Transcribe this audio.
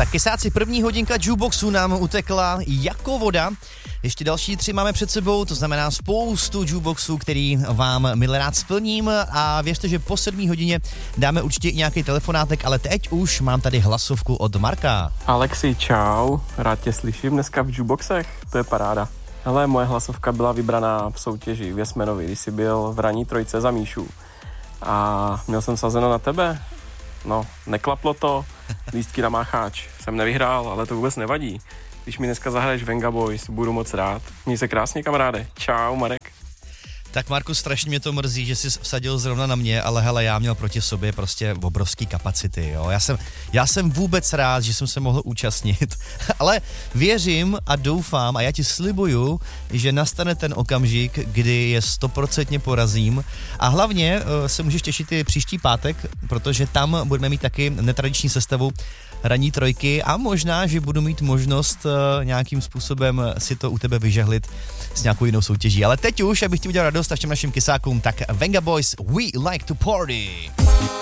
Tak kysáci, první hodinka jukeboxu nám utekla jako voda. Ještě další 3 máme před sebou, to znamená spoustu jukeboxů, který vám milé rád splním a věřte, že po 7 hodině dáme určitě i nějaký telefonátek, ale teď už mám tady hlasovku od Marka. Alexi, čau, rád tě slyším dneska v jukeboxech, to je paráda. Hele, moje hlasovka byla vybraná v soutěži v Jesmenovi, když jsi byl v ranní trojce za Míšu. A měl jsem sazeno na tebe. No, neklaplo to, lístky na mácháč jsem nevyhrál, ale to vůbec nevadí. Když mi dneska zahraješ Venga Boys, budu moc rád. Měj se krásně, kamaráde. Čau, Marek. Tak Marku, strašně mě to mrzí, že jsi vsadil zrovna na mě, ale hele, já měl proti sobě prostě obrovský kapacity, jo. Já jsem vůbec rád, že jsem se mohl účastnit, ale věřím a doufám a já ti slibuju, že nastane ten okamžik, kdy je 100% porazím a hlavně se můžeš těšit i příští pátek, protože tam budeme mít taky netradiční sestavu ranní trojky a možná, že budu mít možnost nějakým způsobem si to u tebe vyžehlit s nějakou jinou soutěží. Ale teď už, abych ti udělal radost a všem našim kysákům, tak Venga Boys, We Like to Party.